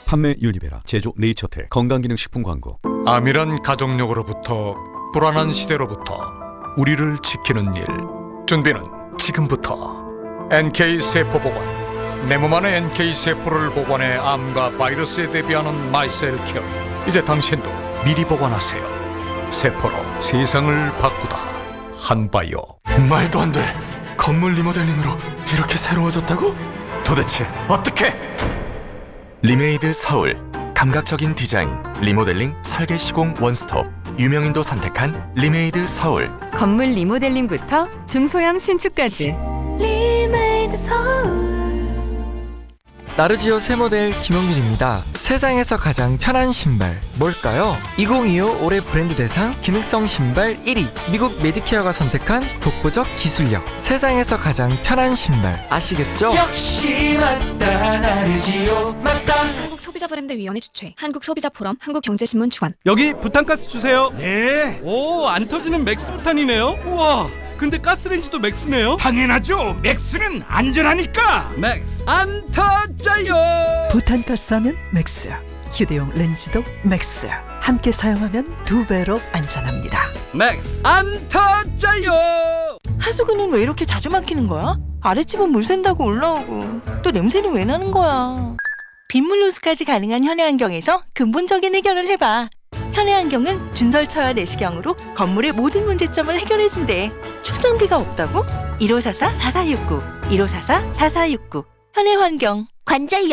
판매 윤리베라, 제조 네이처텍, 건강기능식품 광고. 암이란 가족력으로부터 불안한 시대로부터 우리를 지키는 일. 준비는 지금부터. NK세포보관. 내 몸 안에 NK세포를 보관해 암과 바이러스에 대비하는 마이셀케어. 이제 당신도 미리 보관하세요. 세포로 세상을 바꾸다. 한바이오. 말도 안 돼. 건물 리모델링으로 이렇게 새로워졌다고? 도대체 어떻게? 리메이드 서울. 감각적인 디자인, 리모델링, 설계 시공 원스톱. 유명인도 선택한 리메이드 서울. 건물 리모델링부터 중소형 신축까지. 리메이드 서울. 나르지오 새 모델 김용민입니다. 세상에서 가장 편한 신발 뭘까요? 2025 올해 브랜드 대상 기능성 신발 1위. 미국 메디케어가 선택한 독보적 기술력. 세상에서 가장 편한 신발 아시겠죠? 역시 맞다, 나르지오 맞다. 한국소비자브랜드위원회 주최, 한국소비자포럼, 한국경제신문 주관. 여기 부탄가스 주세요. 네. 오, 안 터지는 맥스 부탄이네요. 우와, 근데 가스레인지도 맥스네요. 당연하죠. 맥스는 안전하니까. 맥스 안 터져요. 부탄가스 하면 맥스야. 휴대용 렌즈도 맥스야. 함께 사용하면 2배로 안전합니다. 맥스 안 터져요. 하수구는 왜 이렇게 자주 막히는 거야? 아랫집은 물 샌다고 올라오고 또 냄새는 왜 나는 거야? 빗물 누수까지 가능한 현해환경에서 근본적인 해결을 해봐. 현해환경은 준설차와 내시경으로 건물의 모든 문제점을 해결해준대. 출장비가 없다고? 1544-4469 1544-4469 현해환경. 관절